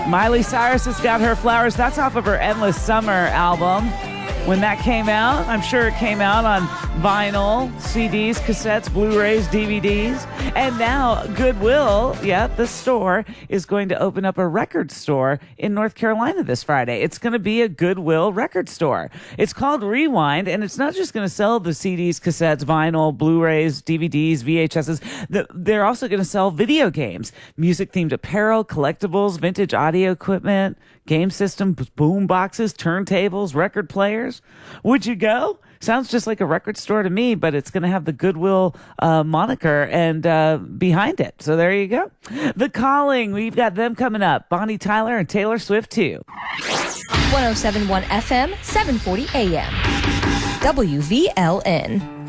Miley Cyrus has got her flowers. That's off of her Endless Summer album. When that came out, I'm sure it came out on vinyl, CDs, cassettes, Blu-rays, DVDs. And now Goodwill, the store, is going to open up a record store in North Carolina this Friday. It's going to be a Goodwill record store. It's called Rewind, and it's not just going to sell the CDs, cassettes, vinyl, Blu-rays, DVDs, VHSs. They're also going to sell video games, music-themed apparel, collectibles, vintage audio equipment, game systems, boom boxes, turntables, record players. Would you go? Sounds just like a record store to me, but it's going to have the Goodwill moniker and behind it. So there you go. The Calling, we've got them coming up. Bonnie Tyler and Taylor Swift too. 107.1 FM, 740 AM. WVLN.